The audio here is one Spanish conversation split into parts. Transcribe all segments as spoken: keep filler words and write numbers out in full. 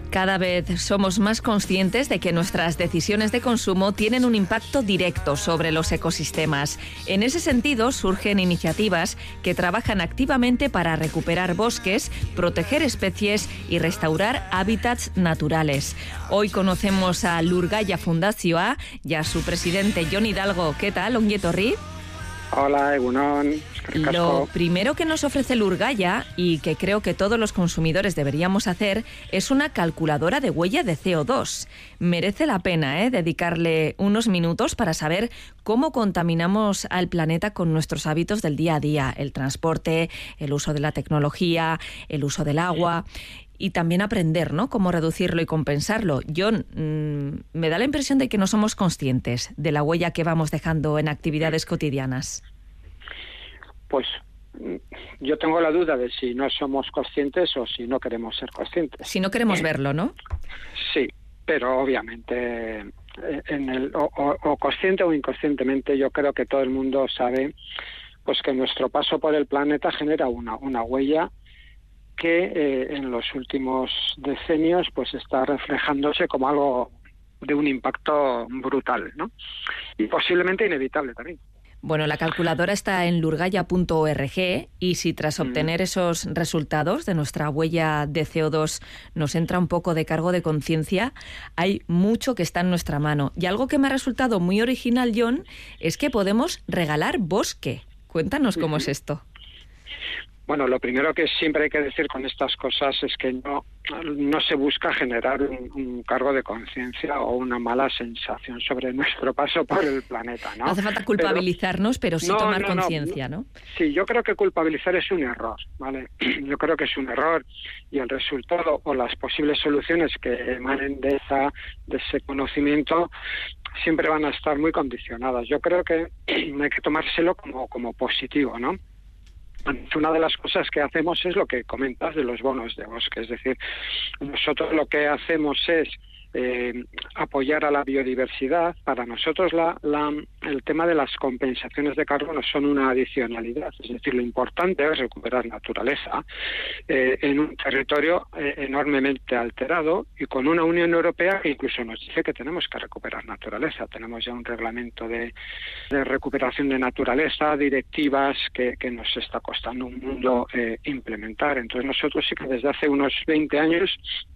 Cada vez somos más conscientes de que nuestras decisiones de consumo tienen un impacto directo sobre los ecosistemas. En ese sentido, surgen iniciativas que trabajan activamente para recuperar bosques, proteger especies y restaurar hábitats naturales. Hoy conocemos a Lurgaia Fundazioa y a su presidente Jon Hidalgo. ¿Qué tal, ongi etorri? Hola, egunon. Lo primero que nos ofrece Lurgaia, y que creo que todos los consumidores deberíamos hacer, es una calculadora de huella de C O dos. Merece la pena ¿eh? dedicarle unos minutos para saber cómo contaminamos al planeta con nuestros hábitos del día a día, el transporte, el uso de la tecnología, el uso del agua. Y también aprender, ¿no?, cómo reducirlo y compensarlo. Jon, mmm, me da la impresión de que no somos conscientes de la huella que vamos dejando en actividades cotidianas. Pues yo tengo la duda de si no somos conscientes o si no queremos ser conscientes. Si no queremos verlo, ¿no? Sí, pero obviamente, en el, o, o, o consciente o inconscientemente, yo creo que todo el mundo sabe pues que nuestro paso por el planeta genera una, una huella que eh, en los últimos decenios pues está reflejándose como algo de un impacto brutal, ¿no? Y posiblemente inevitable también. Bueno, la calculadora está en lurgaia punto org y si tras obtener mm. esos resultados de nuestra huella de C O dos nos entra un poco de cargo de conciencia, hay mucho que está en nuestra mano. Y algo que me ha resultado muy original, Jon, es que podemos regalar bosque. Cuéntanos cómo uh-huh. es esto. Bueno, lo primero que siempre hay que decir con estas cosas es que no, no se busca generar un, un cargo de conciencia o una mala sensación sobre nuestro paso por el planeta, ¿no? No hace falta culpabilizarnos, pero, pero sí no, tomar no, conciencia, no. ¿no? Sí, yo creo que culpabilizar es un error, ¿vale? Yo creo que es un error y el resultado o las posibles soluciones que emanen de, esa, de ese conocimiento siempre van a estar muy condicionadas. Yo creo que hay que tomárselo como, como positivo, ¿no? Una de las cosas que hacemos es lo que comentas de los bonos de bosque, es decir, nosotros lo que hacemos es eh, apoyar a la biodiversidad. Para nosotros la, la, el tema de las compensaciones de carbono son una adicionalidad, es decir, lo importante es recuperar naturaleza eh, en un territorio eh, enormemente alterado y con una Unión Europea que incluso nos dice que tenemos que recuperar naturaleza. Tenemos ya un reglamento de, de recuperación de naturaleza, directivas que, que nos está costando un mundo eh, implementar. Entonces nosotros sí que desde hace unos veinte años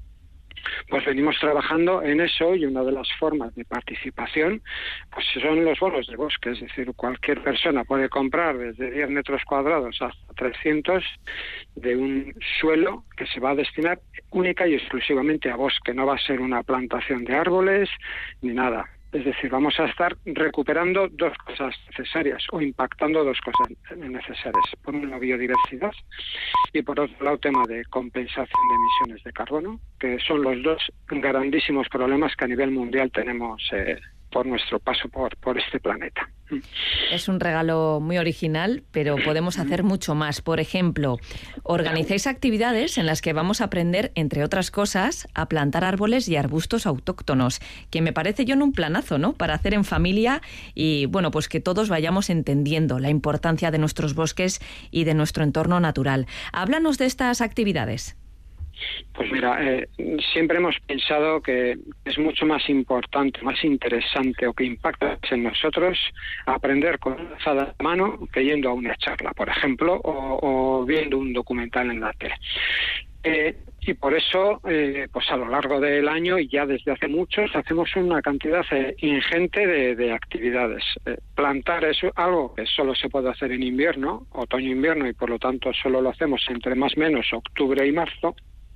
pues venimos trabajando en eso y una de las formas de participación pues son los bonos de bosque, es decir, cualquier persona puede comprar desde diez metros cuadrados hasta trescientos de un suelo que se va a destinar única y exclusivamente a bosque, no va a ser una plantación de árboles ni nada. Es decir, vamos a estar recuperando dos cosas necesarias o impactando dos cosas necesarias. Por una, biodiversidad y por otro lado, tema de compensación de emisiones de carbono, que son los dos grandísimos problemas que a nivel mundial tenemos eh, por nuestro paso por, por este planeta. Es un regalo muy original, pero podemos hacer mucho más. Por ejemplo, organizáis actividades en las que vamos a aprender, entre otras cosas, a plantar árboles y arbustos autóctonos, que me parece, Jon, un planazo, ¿no?, para hacer en familia y, bueno, pues que todos vayamos entendiendo la importancia de nuestros bosques y de nuestro entorno natural. Háblanos de estas actividades. Pues mira, eh, siempre hemos pensado que es mucho más importante, más interesante o que impacta en nosotros aprender con una azada a mano que yendo a una charla, por ejemplo, o, o viendo un documental en la tele. Eh, y por eso, eh, pues a lo largo del año y ya desde hace muchos, hacemos una cantidad eh, ingente de, de actividades. Eh, plantar es algo que solo se puede hacer en invierno, otoño-invierno, y por lo tanto solo lo hacemos entre más o menos octubre y marzo.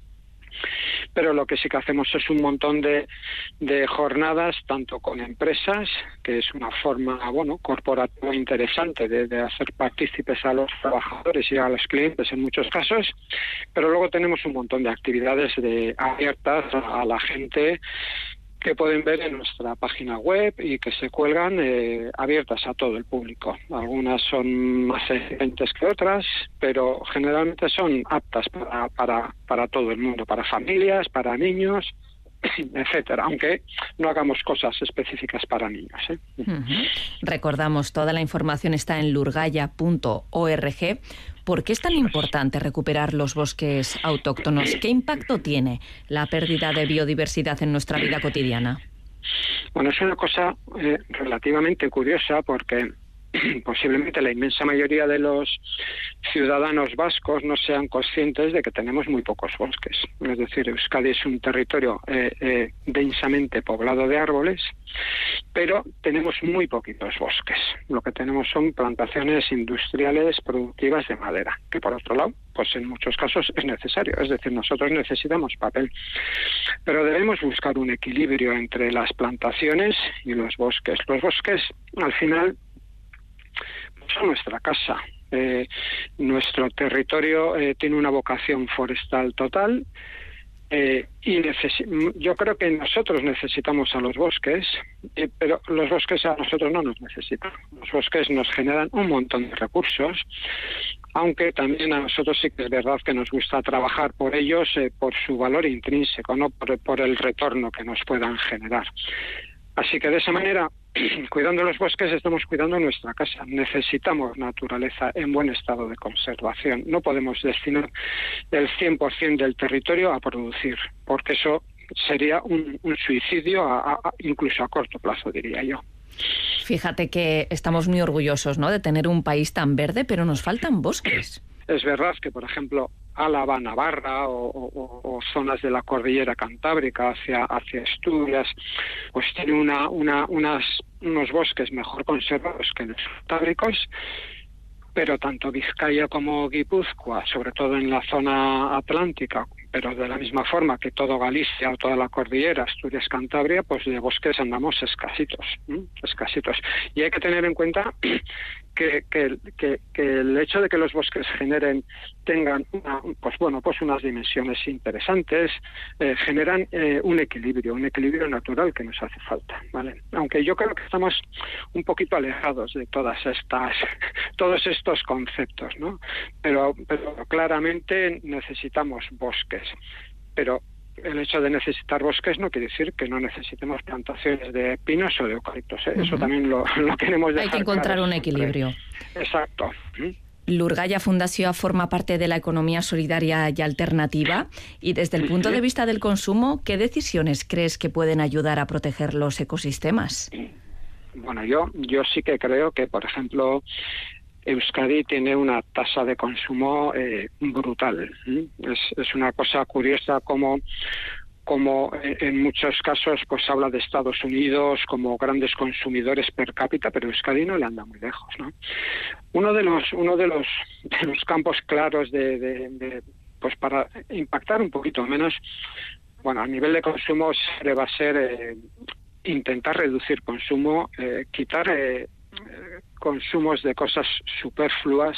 Pero lo que sí que hacemos es un montón de, de jornadas, tanto con empresas, que es una forma, bueno, corporativa interesante de, de hacer partícipes a los trabajadores y a los clientes en muchos casos, pero luego tenemos un montón de actividades de, abiertas a, a la gente, que pueden ver en nuestra página web y que se cuelgan eh, abiertas a todo el público. Algunas son más exigentes que otras, pero generalmente son aptas para, para, para todo el mundo, para familias, para niños, etcétera, aunque no hagamos cosas específicas para niños, ¿eh? Uh-huh. Recordamos, toda la información está en lurgaya punto org. ¿Por qué es tan importante recuperar los bosques autóctonos? ¿Qué impacto tiene la pérdida de biodiversidad en nuestra vida cotidiana? Bueno, es una cosa eh, relativamente curiosa porque posiblemente la inmensa mayoría de los ciudadanos vascos no sean conscientes de que tenemos muy pocos bosques. Es decir, Euskadi es un territorio eh, eh, densamente poblado de árboles, pero tenemos muy poquitos bosques. Lo que tenemos son plantaciones industriales productivas de madera, que por otro lado, pues en muchos casos es necesario. Es decir, nosotros necesitamos papel. Pero debemos buscar un equilibrio entre las plantaciones y los bosques. Los bosques, al final, son nuestra casa. Eh, nuestro territorio eh, tiene una vocación forestal total eh, y necesi- yo creo que nosotros necesitamos a los bosques, eh, pero los bosques a nosotros no nos necesitan. Los bosques nos generan un montón de recursos, aunque también a nosotros sí que es verdad que nos gusta trabajar por ellos, eh, por su valor intrínseco, no por, por el retorno que nos puedan generar. Así que de esa manera, cuidando los bosques, estamos cuidando nuestra casa. Necesitamos naturaleza en buen estado de conservación. No podemos destinar el cien por ciento del territorio a producir, porque eso sería un, un suicidio, a, a, incluso a corto plazo, diría yo. Fíjate que estamos muy orgullosos, ¿no?, de tener un país tan verde, pero nos faltan bosques. Es verdad que, por ejemplo, Álava, Navarra o, o, o zonas de la cordillera cantábrica hacia, hacia Asturias, pues tiene una, una, unas, unos bosques mejor conservados que los cantábricos, pero tanto Vizcaya como Guipúzcoa, sobre todo en la zona atlántica, pero de la misma forma que todo Galicia o toda la cordillera, Asturias, Cantabria, pues de bosques andamos escasitos, ¿eh? escasitos. Y hay que tener en cuenta que, que, que, que el hecho de que los bosques generen, tengan una, pues bueno, pues unas dimensiones interesantes, eh, generan eh, un equilibrio, un equilibrio natural que nos hace falta, ¿vale? Aunque yo creo que estamos un poquito alejados de todas estas, todos estos conceptos, ¿no? Pero, pero claramente necesitamos bosques, pero el hecho de necesitar bosques no quiere decir que no necesitemos plantaciones de pinos o de eucaliptos, ¿eh? Uh-huh. Eso también lo, lo queremos dejar. Hay que encontrar claro un equilibrio. Exacto. Lurgaya Fundació forma parte de la economía solidaria y alternativa, y desde el punto de vista del consumo, ¿qué decisiones crees que pueden ayudar a proteger los ecosistemas? Bueno, yo, yo sí que creo que, por ejemplo, Euskadi tiene una tasa de consumo eh, brutal. Es, es una cosa curiosa como, como en muchos casos pues habla de Estados Unidos como grandes consumidores per cápita, pero Euskadi no le anda muy lejos, ¿no? Uno de los uno de los, de los campos claros de, de, de pues para impactar un poquito menos, bueno, a nivel de consumo siempre va a ser eh, intentar reducir consumo, eh, quitar eh, consumos de cosas superfluas,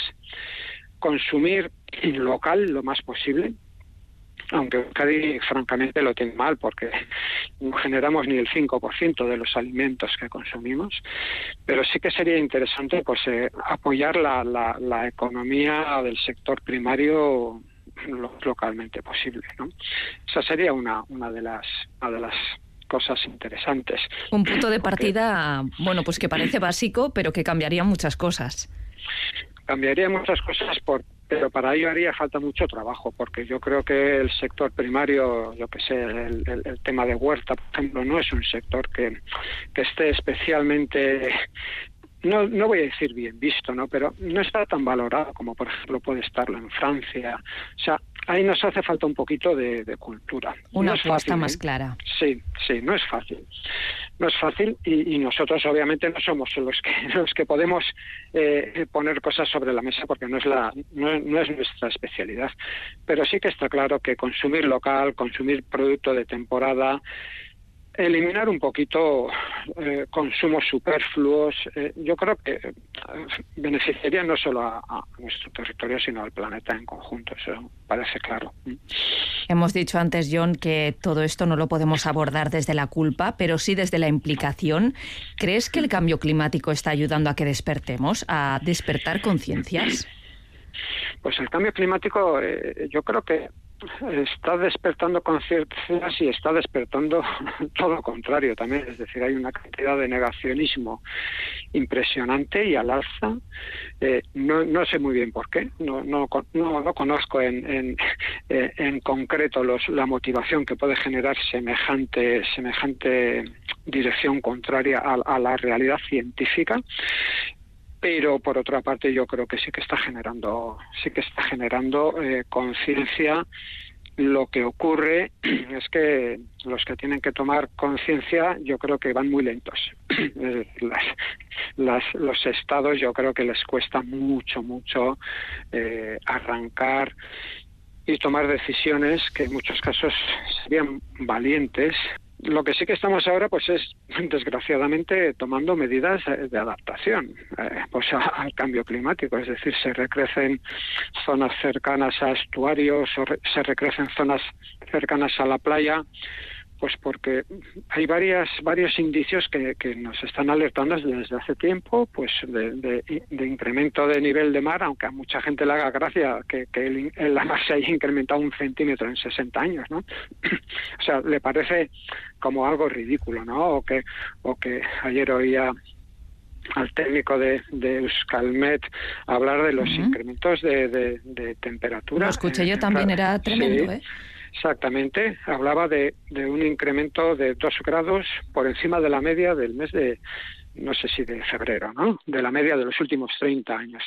consumir local lo más posible, aunque Euskadi francamente lo tiene mal porque no generamos ni el cinco por ciento de los alimentos que consumimos, pero sí que sería interesante pues eh, apoyar la, la, la economía del sector primario lo localmente posible, ¿no? Esa sería una, una de las, una de las cosas interesantes. Un punto de partida, porque, bueno, pues que parece básico, pero que cambiaría muchas cosas. Cambiaría muchas cosas, por, pero para ello haría falta mucho trabajo, porque yo creo que el sector primario, yo que sé, el, el, el tema de huerta, por ejemplo, no es un sector que, que esté especialmente... No, no voy a decir bien visto, ¿no? Pero no está tan valorado como, por ejemplo, puede estarlo en Francia. O sea, ahí nos hace falta un poquito de, de cultura. Una no es apuesta fácil, más ¿eh? clara. Sí, sí, no es fácil. No es fácil y, y nosotros obviamente no somos los que los que podemos eh, poner cosas sobre la mesa porque no es la no, no es nuestra especialidad. Pero sí que está claro que consumir local, consumir producto de temporada, eliminar un poquito eh, consumos superfluos, eh, yo creo que eh, beneficiaría no solo a, a nuestro territorio, sino al planeta en conjunto, eso parece claro. Hemos dicho antes, Jon, que todo esto no lo podemos abordar desde la culpa, pero sí desde la implicación. ¿Crees que el cambio climático está ayudando a que despertemos, a despertar conciencias? Pues el cambio climático, eh, yo creo que está despertando conciencias y está despertando todo lo contrario también. Es decir, hay una cantidad de negacionismo impresionante y al alza. Eh, no, no sé muy bien por qué. No, no, no, no conozco en, en, en concreto los, la motivación que puede generar semejante, semejante dirección contraria a, a la realidad científica. Pero por otra parte yo creo que sí que está generando sí que está generando eh, conciencia. Lo que ocurre es que los que tienen que tomar conciencia yo creo que van muy lentos. las, las, los estados yo creo que les cuesta mucho mucho eh, arrancar y tomar decisiones que en muchos casos serían valientes. Lo que sí que estamos ahora, pues es, desgraciadamente, tomando medidas de adaptación eh, pues a, al cambio climático. Es decir, se recrecen zonas cercanas a estuarios, o re, se recrecen zonas cercanas a la playa, pues porque hay varias varios indicios que, que nos están alertando desde hace tiempo, pues de, de, de incremento de nivel de mar, aunque a mucha gente le haga gracia que, que el, la mar se haya incrementado un centímetro en sesenta años, ¿no? O sea, le parece como algo ridículo, ¿no? O que, o que ayer oía al técnico de, de Euskalmet hablar de los uh-huh. incrementos de, de, de temperatura. Lo escuché yo también, era tremendo, sí. ¿eh? Exactamente, hablaba de, de un incremento de dos grados por encima de la media del mes de, no sé si de febrero, ¿no? De la media de los últimos treinta años.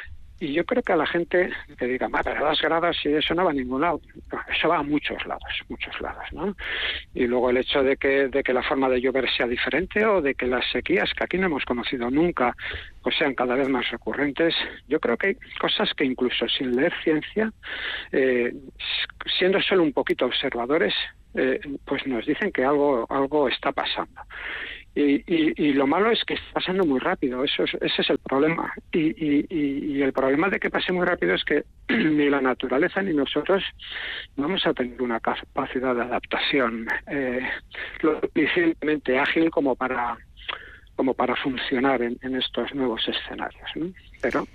Y yo creo que a la gente que diga, pero dos grados y eso no va a ningún lado. No, eso va a muchos lados, muchos lados, ¿no? Y luego el hecho de que, de que la forma de llover sea diferente o de que las sequías, que aquí no hemos conocido nunca, pues sean cada vez más recurrentes. Yo creo que hay cosas que incluso sin leer ciencia, eh, siendo solo un poquito observadores, eh, pues nos dicen que algo, algo está pasando. Y, y, y lo malo es que está pasando muy rápido, eso es, ese es el problema. Y, y, y el problema de que pase muy rápido es que ni la naturaleza ni nosotros vamos a tener una capacidad de adaptación eh, lo suficientemente ágil como para como para funcionar en, en estos nuevos escenarios, ¿no? Pero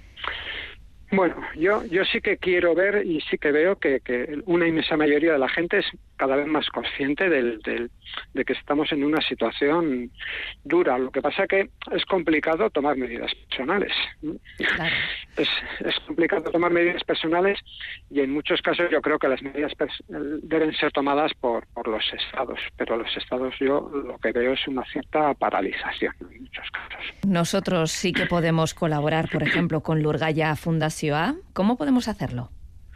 bueno, yo yo sí que quiero ver y sí que veo que, que una inmensa mayoría de la gente es cada vez más consciente del, del, de que estamos en una situación dura. Lo que pasa que es complicado tomar medidas personales. Claro. Es, es complicado tomar medidas personales y en muchos casos yo creo que las medidas deben ser tomadas por, por los estados, pero los estados yo lo que veo es una cierta paralización en muchos casos. Nosotros sí que podemos colaborar, por ejemplo, con Lurgaya Fundació. ¿Cómo podemos hacerlo?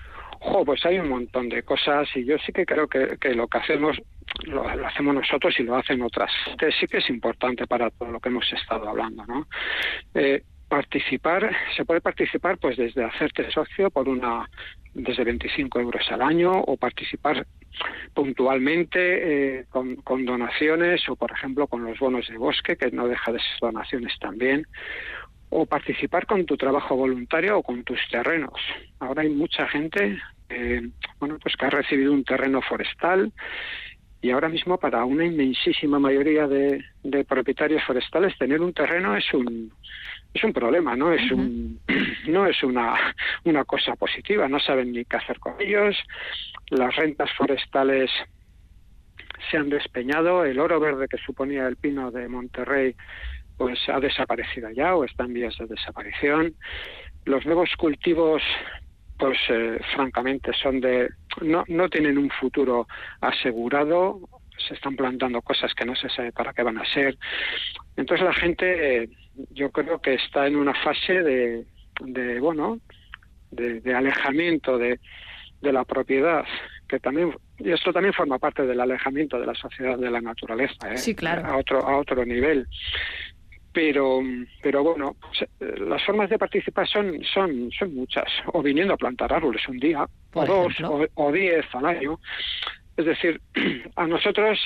Jo, pues hay un montón de cosas y yo sí que creo que, que lo que hacemos lo, lo hacemos nosotros y lo hacen otras. Este sí que es importante para todo lo que hemos estado hablando, ¿no? Eh, participar, se puede participar pues desde hacerte socio por una desde veinticinco euros al año o participar puntualmente eh, con, con donaciones o por ejemplo con los bonos de bosque, que no deja de ser donaciones también, o participar con tu trabajo voluntario o con tus terrenos. Ahora hay mucha gente eh, bueno, pues que ha recibido un terreno forestal y ahora mismo para una inmensísima mayoría de, de propietarios forestales tener un terreno es un es un problema, no es uh-huh. un no es una una cosa positiva, no saben ni qué hacer con ellos. Las rentas forestales se han despeñado, el oro verde que suponía el pino de Monterrey pues ha desaparecido ya o está en vías de desaparición. Los nuevos cultivos, pues eh, francamente son de no no tienen un futuro asegurado, se están plantando cosas que no se sabe para qué van a ser. Entonces la gente, eh, yo creo que está en una fase de, de bueno, de, de alejamiento de, de la propiedad, que también, y esto también forma parte del alejamiento de la sociedad de la naturaleza, ¿eh? Sí, claro. a otro a otro nivel. Pero, pero bueno, pues, las formas de participar son, son, son muchas. O viniendo a plantar árboles un día, o dos, o, o diez al año. Es decir, a nosotros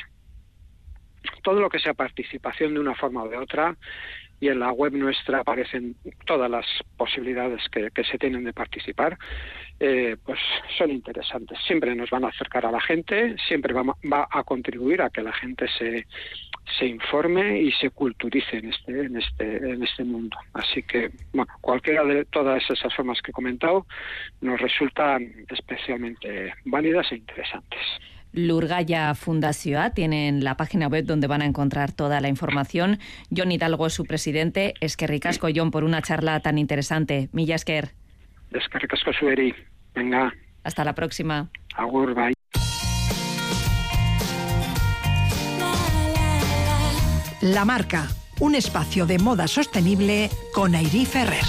todo lo que sea participación de una forma o de otra, y en la web nuestra aparecen todas las posibilidades que, que se tienen de participar, eh, pues son interesantes. Siempre nos van a acercar a la gente, siempre va, va a contribuir a que la gente se se informe y se culturice en este, en este, en este mundo. Así que, bueno, cualquiera de todas esas formas que he comentado nos resultan especialmente válidas e interesantes. Lurgaya Fundazioa tienen la página web donde van a encontrar toda la información. Jon Hidalgo es su presidente. Eskerrik asko, Jon, por una charla tan interesante. Mila esker. Eskerrik asko zueri. Venga. Hasta la próxima. Agur, bye. La Marca, un espacio de moda sostenible con Airí Ferrer.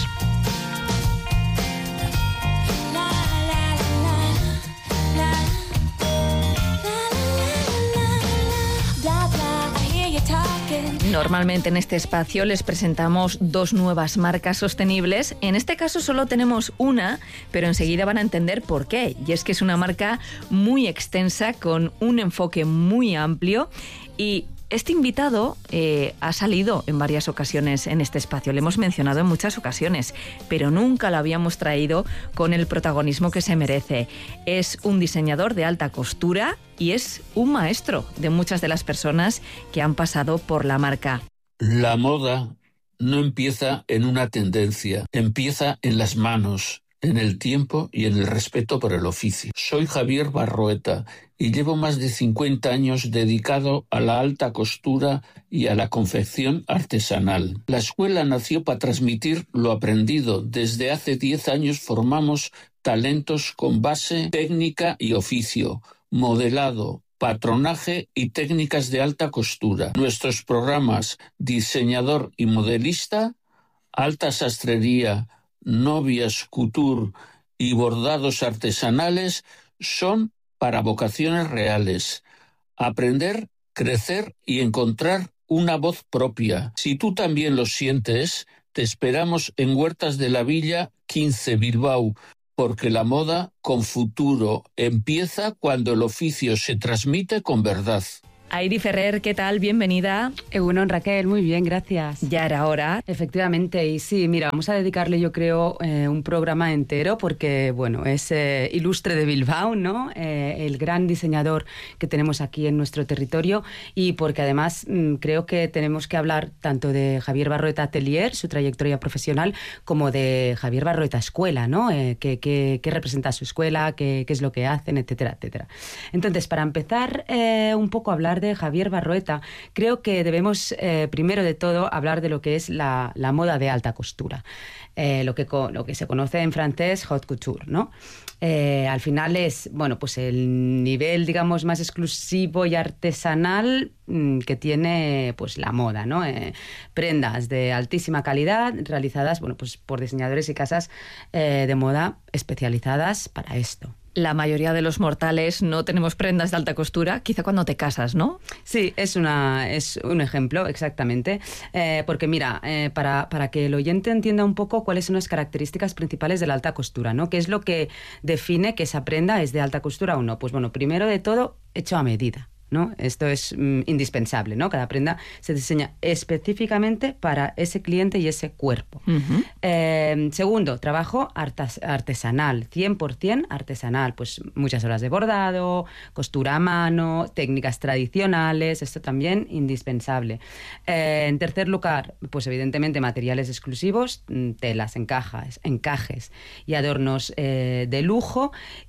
Normalmente en este espacio les presentamos dos nuevas marcas sostenibles. En este caso solo tenemos una, pero enseguida van a entender por qué. Y es que es una marca muy extensa, con un enfoque muy amplio, y este invitado eh, ha salido en varias ocasiones en este espacio, le hemos mencionado en muchas ocasiones, pero nunca lo habíamos traído con el protagonismo que se merece. Es un diseñador de alta costura y es un maestro de muchas de las personas que han pasado por la marca. La moda no empieza en una tendencia, empieza en las manos, en el tiempo y en el respeto por el oficio. Soy Javier Barroeta y llevo más de cincuenta años dedicado a la alta costura y a la confección artesanal. La escuela nació para transmitir lo aprendido. Desde hace diez años formamos talentos con base técnica y oficio, modelado, patronaje y técnicas de alta costura. Nuestros programas Diseñador y Modelista, Alta Sastrería, Novias, couture y bordados artesanales son para vocaciones reales. Aprender, crecer y encontrar una voz propia. Si tú también lo sientes, te esperamos en Huertas de la Villa quince, Bilbao, porque la moda con futuro empieza cuando el oficio se transmite con verdad. Airí Ferrer, ¿qué tal? Bienvenida. Egunon, Raquel, muy bien, gracias. Ya era hora. Efectivamente, y sí, mira, vamos a dedicarle, yo creo, eh, un programa entero porque, bueno, es eh, ilustre de Bilbao, ¿no? Eh, el gran diseñador que tenemos aquí en nuestro territorio, y porque además mmm, creo que tenemos que hablar tanto de Javier Barroeta Atelier, su trayectoria profesional, como de Javier Barroeta Escuela, ¿no? Eh, qué, qué, qué representa su escuela, qué, qué es lo que hacen, etcétera, etcétera. Entonces, para empezar eh, un poco a hablar de Javier Barroeta, creo que debemos, eh, primero de todo, hablar de lo que es la, la moda de alta costura, eh, lo, que, lo que se conoce en francés haute couture, ¿no? Eh, al final es, bueno, pues el nivel, digamos, más exclusivo y artesanal mmm, que tiene, pues, la moda, ¿no? Eh, prendas de altísima calidad realizadas, bueno, pues por diseñadores y casas eh, de moda especializadas para esto. La mayoría de los mortales no tenemos prendas de alta costura, quizá cuando te casas, ¿no? Sí, es, una, es un ejemplo, exactamente. Eh, porque mira, eh, para, para que el oyente entienda un poco cuáles son las características principales de la alta costura, ¿no? ¿Qué es lo que define que esa prenda es de alta costura o no? Pues bueno, primero de todo, hecho a medida, ¿no? Esto es mm, indispensable, ¿no? Cada prenda se diseña específicamente para ese cliente y ese cuerpo. Uh-huh. Eh, segundo, trabajo artas- artesanal, cien por ciento artesanal, pues muchas horas de bordado, costura a mano, técnicas tradicionales, esto también indispensable. Eh, en tercer lugar, pues evidentemente materiales exclusivos, telas, encajas, encajes y adornos eh, de lujo,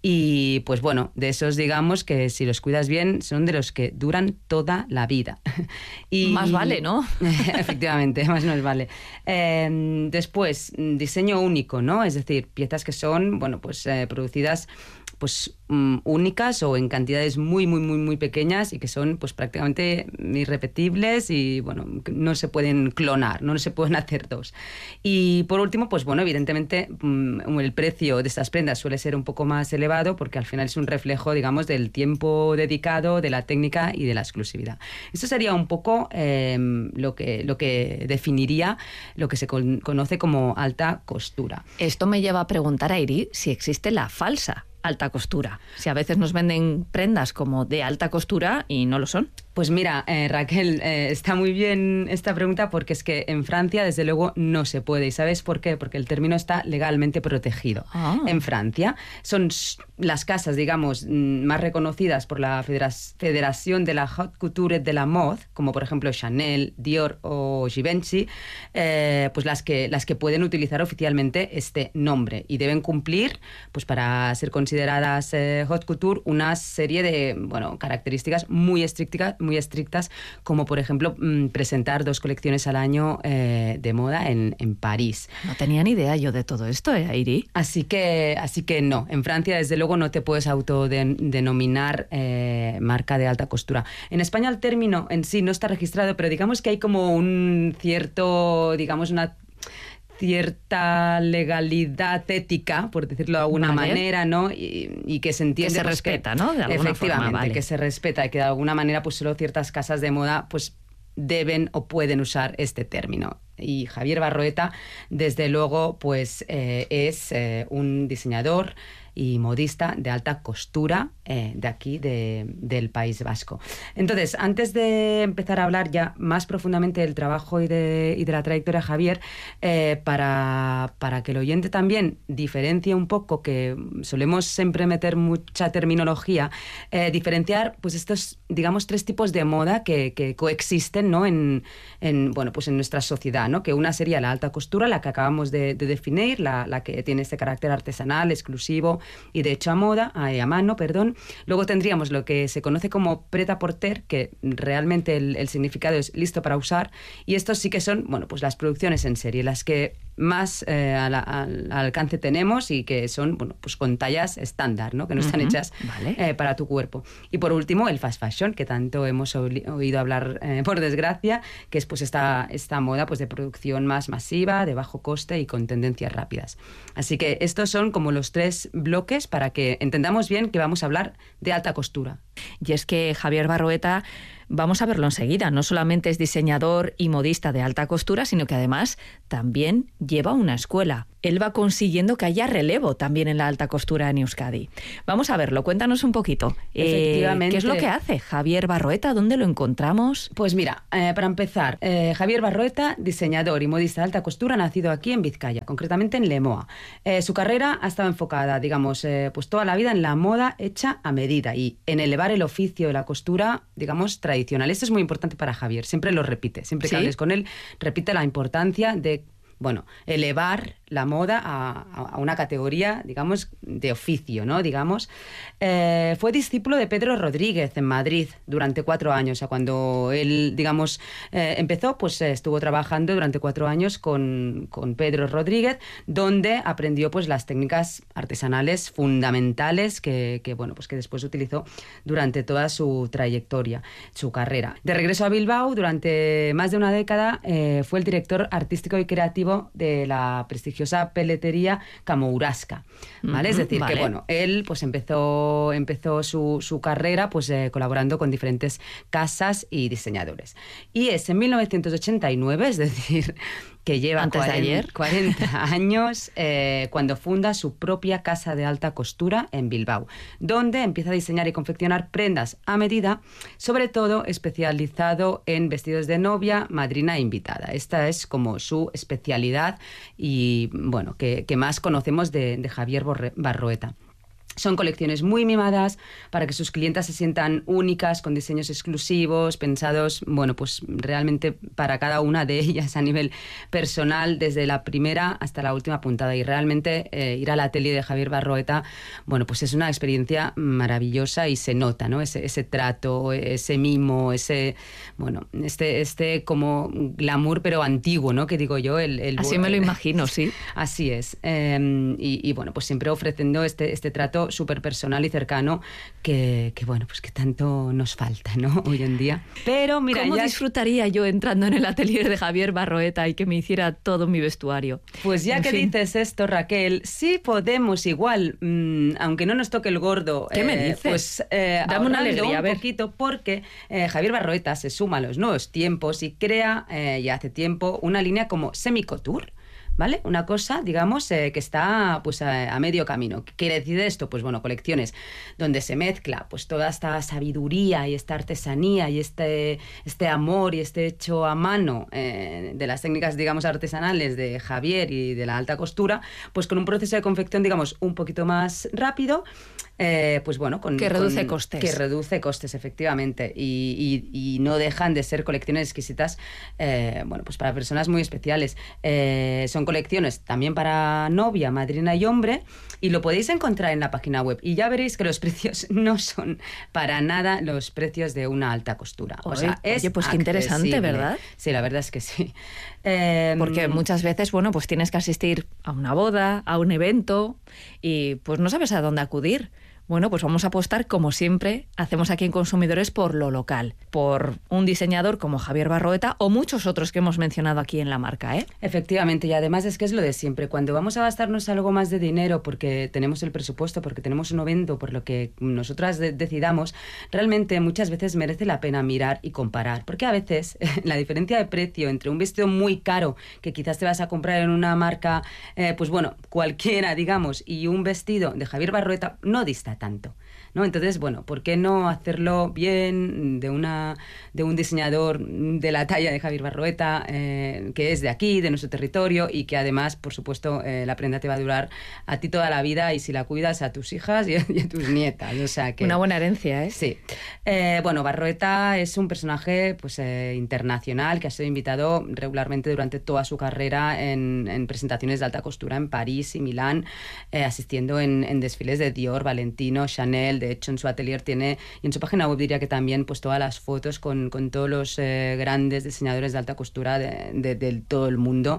y pues bueno, de esos, digamos, que si los cuidas bien son de los que duran toda la vida. Y más vale, ¿no? Efectivamente, más nos vale. Eh, después, diseño único, ¿no? Es decir, piezas que son, bueno, pues eh, producidas pues um, únicas o en cantidades muy, muy, muy, muy pequeñas y que son pues prácticamente irrepetibles y, bueno, no se pueden clonar, no se pueden hacer dos. Y por último, pues bueno, evidentemente um, el precio de estas prendas suele ser un poco más elevado porque al final es un reflejo, digamos, del tiempo dedicado, de la técnica y de la exclusividad. Esto sería un poco eh, lo que, lo que definiría lo que se con, conoce como alta costura. Esto me lleva a preguntar a Airí si existe la falsa alta costura. Si a veces nos venden prendas como de alta costura y no lo son. Pues mira, eh, Raquel, eh, está muy bien esta pregunta porque es que en Francia, desde luego, no se puede. ¿Y sabes por qué? Porque el término está legalmente protegido. Ah. En Francia son las casas, digamos, más reconocidas por la Federación de la Haute Couture de la Mode, como por ejemplo Chanel, Dior o Givenchy, eh, pues las que, las que pueden utilizar oficialmente este nombre y deben cumplir, pues para ser consideradas eh, Haute Couture, una serie de, bueno, características muy estrictas, muy estrictas, como por ejemplo mmm, presentar dos colecciones al año eh, de moda en, en París. No tenía ni idea yo de todo esto, ¿eh, Airi? Así que, así que no, en Francia desde luego no te puedes autodenominar eh, marca de alta costura. En España el término en sí no está registrado, pero digamos que hay como un cierto, digamos una cierta legalidad ética, por decirlo de alguna vale. manera, ¿no? Y, y que se entiende... Que se pues, respeta, que, ¿no? De alguna efectivamente, forma, vale. que se respeta y que de alguna manera pues solo ciertas casas de moda pues deben o pueden usar este término. Y Javier Barroeta, desde luego, pues eh, es eh, un diseñador y modista de alta costura eh, de aquí, de, del País Vasco. Entonces, antes de empezar a hablar ya más profundamente del trabajo y de, y de la trayectoria de Javier, eh, para, para que el oyente también diferencie un poco, que solemos siempre meter mucha terminología, eh, diferenciar pues estos, digamos, tres tipos de moda que, que coexisten, ¿no? en, en, bueno, pues en nuestra sociedad, ¿no? Que una sería la alta costura, la que acabamos de, de definir, la, la que tiene este carácter artesanal, exclusivo y de hecho a moda, a, a mano, perdón. Luego tendríamos lo que se conoce como prêt-à-porter, que realmente el, el significado es listo para usar, y estos sí que son, bueno, pues las producciones en serie, las que más eh, al, al, al alcance tenemos y que son, bueno, pues con tallas estándar, ¿no? Que no están uh-huh. hechas vale. eh, para tu cuerpo. Y por último, el fast fashion, que tanto hemos oído hablar, eh, por desgracia, que es pues esta, esta moda pues de producción más masiva, de bajo coste y con tendencias rápidas. Así que estos son como los tres bloques para que entendamos bien que vamos a hablar de alta costura. Y es que Javier Barroeta, vamos a verlo enseguida, no solamente es diseñador y modista de alta costura, sino que además también lleva una escuela. Él va consiguiendo que haya relevo también en la alta costura en Euskadi. Vamos a verlo, cuéntanos un poquito. Efectivamente. Eh, ¿Qué es lo que hace Javier Barroeta? ¿Dónde lo encontramos? Pues mira, eh, para empezar, eh, Javier Barroeta, diseñador y modista de alta costura, nacido aquí en Vizcaya, concretamente en Lemoa. Eh, su carrera ha estado enfocada, digamos, eh, pues toda la vida en la moda hecha a medida y en elevar el oficio de la costura, digamos, tradicional. Esto es muy importante para Javier, siempre lo repite, siempre que ¿Sí? hables con él, repite la importancia de, bueno, elevar la moda a, a una categoría, digamos, de oficio, ¿no? Digamos, eh, fue discípulo de Pedro Rodríguez en Madrid durante cuatro años. O sea, cuando él, digamos, eh, empezó, pues eh, estuvo trabajando durante cuatro años con, con Pedro Rodríguez, donde aprendió, pues, las técnicas artesanales fundamentales que, que, bueno, pues que después utilizó durante toda su trayectoria, su carrera. De regreso a Bilbao, durante más de una década, eh, fue el director artístico y creativo de la prestigiosa peletería Camourasca, ¿vale? Uh-huh, es decir, vale. que bueno, él pues empezó, empezó su, su carrera pues eh, colaborando con diferentes casas y diseñadores. Y es en mil novecientos ochenta y nueve, es decir, que lleva Antes cuarenta, de ayer. cuarenta años, eh, cuando funda su propia casa de alta costura en Bilbao, donde empieza a diseñar y confeccionar prendas a medida, sobre todo especializado en vestidos de novia, madrina e invitada. Esta es como su especialidad y, bueno, que, que más conocemos de, de Javier Barroeta. Son colecciones muy mimadas para que sus clientas se sientan únicas, con diseños exclusivos, pensados, bueno, pues realmente para cada una de ellas a nivel personal, desde la primera hasta la última puntada. Y realmente eh, ir al atelier de Javier Barroeta, bueno, pues es una experiencia maravillosa y se nota, ¿no? Ese, ese trato, ese mimo, ese, bueno, este, este como glamour pero antiguo, ¿no? Que digo yo. El, el Así me lo imagino, sí. Así es. Eh, y, y bueno, pues siempre ofreciendo este, este trato súper personal y cercano que, que, bueno, pues que tanto nos falta, ¿no? Hoy en día. Pero mira, ¿cómo ya... disfrutaría yo entrando en el atelier de Javier Barroeta y que me hiciera todo mi vestuario? Pues ya en que fin. dices esto, Raquel, sí podemos igual, mmm, aunque no nos toque el gordo. ¿Qué eh, me dices? Pues eh, dame una alegría, un poquito, porque eh, Javier Barroeta se suma a los nuevos tiempos y crea eh, ya hace tiempo una línea como semi-couture, ¿vale? Una cosa, digamos, eh, que está pues a, a medio camino. ¿Qué quiere decir esto? Pues bueno, colecciones donde se mezcla pues toda esta sabiduría y esta artesanía y este, este amor y este hecho a mano eh, de las técnicas, digamos, artesanales de Javier y de la alta costura, pues con un proceso de confección, digamos, un poquito más rápido. Eh, pues bueno, con, que reduce con, costes. Que reduce costes, efectivamente. Y, y, y no dejan de ser colecciones exquisitas, eh, bueno, pues para personas muy especiales. Eh, son colecciones también para novia, madrina y hombre, y lo podéis encontrar en la página web. Y ya veréis que los precios no son para nada los precios de una alta costura. O oye, sea, es oye, pues qué interesante, ¿verdad? Sí, la verdad es que sí. Eh, Porque muchas veces, bueno, pues tienes que asistir a una boda, a un evento, y pues no sabes a dónde acudir. Bueno, pues vamos a apostar, como siempre hacemos aquí en Consumidores, por lo local, por un diseñador como Javier Barroeta o muchos otros que hemos mencionado aquí en la marca, ¿eh? Efectivamente, y además es que es lo de siempre. Cuando vamos a gastarnos algo más de dinero porque tenemos el presupuesto, porque tenemos un evento, por lo que nosotras de- decidamos, realmente muchas veces merece la pena mirar y comparar. Porque a veces la diferencia de precio entre un vestido muy caro, que quizás te vas a comprar en una marca, eh, pues bueno, cualquiera, digamos, y un vestido de Javier Barroeta no dista tanto, ¿no? Entonces, bueno, ¿por qué no hacerlo bien de una de un diseñador de la talla de Javier Barroeta, eh, que es de aquí, de nuestro territorio, y que además, por supuesto, eh, la prenda te va a durar a ti toda la vida, y si la cuidas, a tus hijas y a, y a tus nietas. O sea que... Una buena herencia, ¿eh? Sí. Eh, bueno, Barroeta es un personaje pues eh, internacional que ha sido invitado regularmente durante toda su carrera en, en presentaciones de alta costura en París y Milán, eh, asistiendo en, en desfiles de Dior, Valentino, Chanel. De hecho, en su atelier tiene, y en su página web diría que también, pues todas las fotos con, con todos los eh, grandes diseñadores de alta costura de, de, de todo el mundo.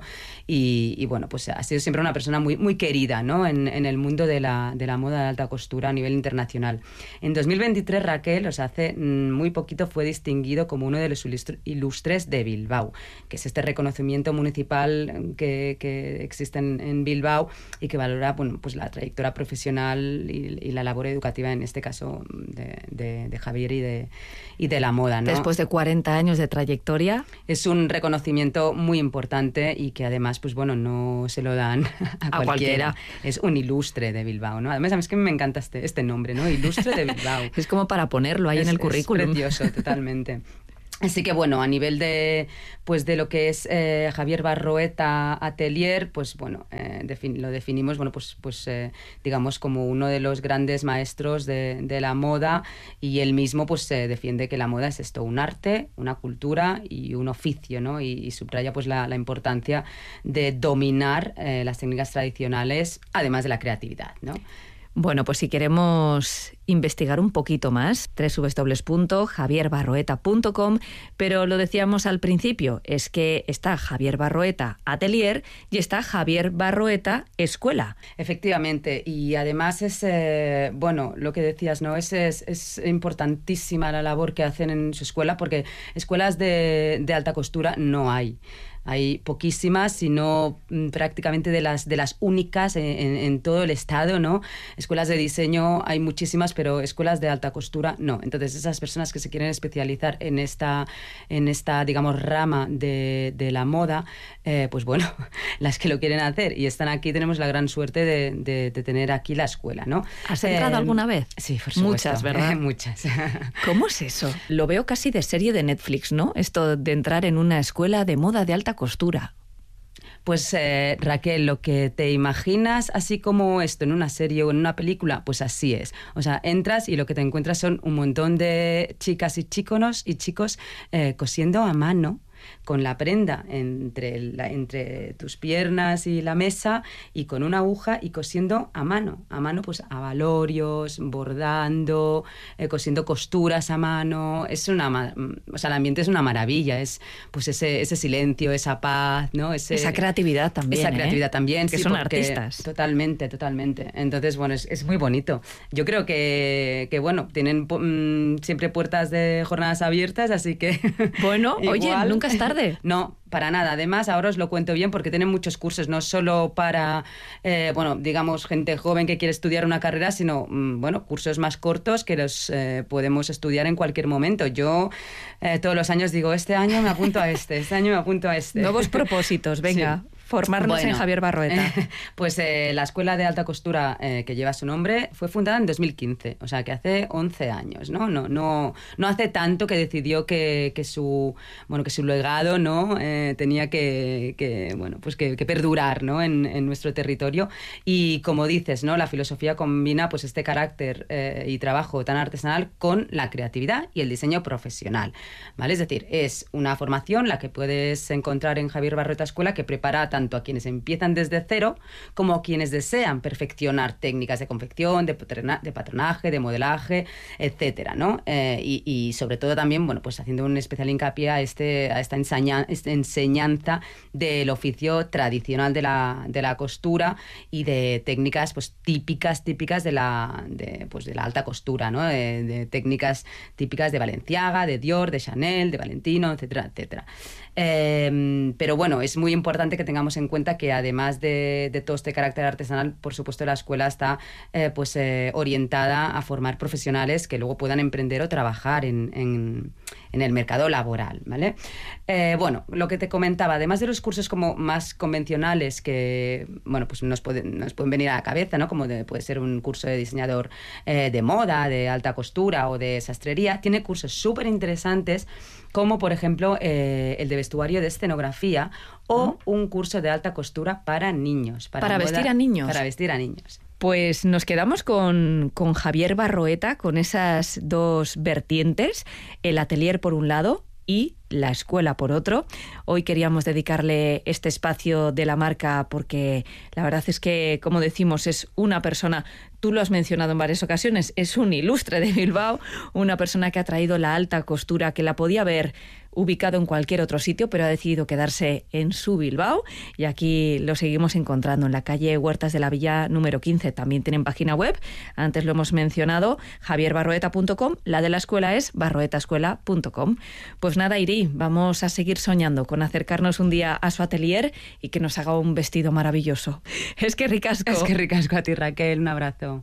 Y, y bueno, pues ha sido siempre una persona muy, muy querida, ¿no? en, en el mundo de la, de la moda de alta costura a nivel internacional. En dos mil veintitrés, Raquel, o sea, hace muy poquito, fue distinguido como uno de los ilustres de Bilbao, que es este reconocimiento municipal que, que existe en, en Bilbao y que valora, bueno, pues la trayectoria profesional y, y la labor educativa, en este caso, de, de, de Javier y de, y de la moda, ¿no? Después de cuarenta años de trayectoria. Es un reconocimiento muy importante y que además, pues bueno, no se lo dan a, a cualquiera. cualquiera. Es un ilustre de Bilbao, ¿no? Además, a mí es que me encanta este, este nombre, ¿no? Ilustre de Bilbao. Es como para ponerlo ahí es, en el currículum. Es precioso, totalmente. Así que bueno, a nivel de pues de lo que es eh, Javier Barroeta Atelier, pues bueno, eh, defin- lo definimos, bueno, pues, pues eh, digamos como uno de los grandes maestros de, de la moda, y él mismo pues se eh, defiende que la moda es esto, un arte, una cultura y un oficio, ¿no? Y, y subraya pues la, la importancia de dominar eh, las técnicas tradicionales, además de la creatividad, ¿no? Bueno, pues si queremos investigar un poquito más, doble u doble u doble u punto javier barroeta punto com, pero lo decíamos al principio, es que está Javier Barroeta Atelier y está Javier Barroeta Escuela. Efectivamente, y además es, eh, bueno, lo que decías, ¿no? Es, es, es importantísima la labor que hacen en su escuela, porque escuelas de, de alta costura no hay. Hay poquísimas, sino prácticamente de las, de las únicas en, en, en todo el estado, ¿no? Escuelas de diseño hay muchísimas, pero escuelas de alta costura no. Entonces, esas personas que se quieren especializar en esta, en esta digamos, rama de, de la moda, eh, pues bueno, las que lo quieren hacer y están aquí, tenemos la gran suerte de, de, de tener aquí la escuela, ¿no? ¿Has entrado eh, alguna vez? Sí, por supuesto. Muchas, ¿verdad? Eh, muchas. ¿Cómo es eso? Lo veo casi de serie de Netflix, ¿no? Esto de entrar en una escuela de moda de alta costura. Pues eh, Raquel, lo que te imaginas así como esto en una serie o en una película, pues así es. O sea, entras y lo que te encuentras son un montón de chicas y chicos y chicos eh, cosiendo a mano, con la prenda entre, la, entre tus piernas y la mesa, y con una aguja y cosiendo a mano, a mano pues a valorios, bordando, eh, cosiendo costuras a mano. Es una, o sea, el ambiente es una maravilla, es pues ese, ese silencio, esa paz, ¿no? Ese, esa creatividad también. Esa creatividad ¿eh? también, que sí, son porque, artistas. Totalmente, totalmente. Entonces, bueno, es, es muy bonito. Yo creo que, que bueno, tienen mm, siempre puertas de jornadas abiertas, así que... Bueno, igual, oye, nunca es tarde. No, para nada. Además, ahora os lo cuento bien porque tienen muchos cursos, no solo para, eh, bueno, digamos, gente joven que quiere estudiar una carrera, sino, mm, bueno, cursos más cortos que los eh, podemos estudiar en cualquier momento. Yo eh, todos los años digo, este año me apunto a este, este año me apunto a este. Nuevos propósitos, venga, sí. formarnos Bueno, en Javier Barroeta? Pues eh, la Escuela de Alta Costura eh, que lleva su nombre fue fundada en dos mil quince, o sea que hace once años, ¿no? No, no, no hace tanto que decidió que, que su bueno que su legado, ¿no? Eh, tenía que, que bueno pues que, que perdurar, ¿no? En, en nuestro territorio. Y como dices, ¿no? La filosofía combina pues este carácter eh, y trabajo tan artesanal con la creatividad y el diseño profesional, ¿vale? Es decir, es una formación la que puedes encontrar en Javier Barroeta Escuela, que prepara tanto a quienes empiezan desde cero como a quienes desean perfeccionar técnicas de confección, de, patrona, de patronaje, de modelaje, etcétera, ¿no? Eh, y, y sobre todo también, bueno, pues haciendo un especial hincapié a, este, a esta, enseña, esta enseñanza del oficio tradicional de la, de la costura y de técnicas pues típicas, típicas de la, de, pues, de la alta costura, ¿no? De, de técnicas típicas de Balenciaga, de Dior, de Chanel, de Valentino, etcétera, etcétera. Eh, pero bueno, es muy importante que tengamos en cuenta que además de, de todo este carácter artesanal, por supuesto la escuela está eh, pues eh, orientada a formar profesionales que luego puedan emprender o trabajar en, en, en el mercado laboral, ¿vale? Eh, bueno, lo que te comentaba, además de los cursos como más convencionales que, bueno, pues nos, puede, nos pueden venir a la cabeza, ¿no? Como de, puede ser un curso de diseñador eh, de moda, de alta costura o de sastrería, tiene cursos súper interesantes como por ejemplo eh, el de vestuario de escenografía o un curso de alta costura para niños. Para, para moda, vestir a niños. Para vestir a niños. Pues nos quedamos con, con Javier Barroeta, con esas dos vertientes, el atelier por un lado y la escuela por otro. Hoy queríamos dedicarle este espacio de la marca porque la verdad es que, como decimos, es una persona, tú lo has mencionado en varias ocasiones, es un ilustre de Bilbao, una persona que ha traído la alta costura, que la podía haber ubicado en cualquier otro sitio, pero ha decidido quedarse en su Bilbao y aquí lo seguimos encontrando en la calle Huertas de la Villa número quince. También tienen página web, antes lo hemos mencionado, javier barroeta punto com, la de la escuela es barroeta escuela punto com. Pues nada, Iri, vamos a seguir soñando con acercarnos un día a su atelier y que nos haga un vestido maravilloso. Es que ricasco. Es que ricasco a ti, Raquel, un abrazo.